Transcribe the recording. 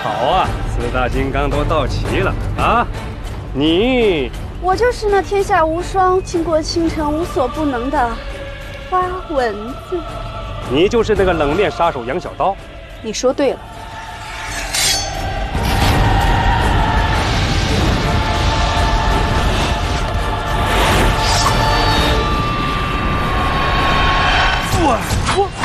好啊，四大金刚都到齐了啊！ 我就是那天下无双、倾国倾城、无所不能的花蚊子。 你就是那个冷面杀手杨小刀。 你说对了，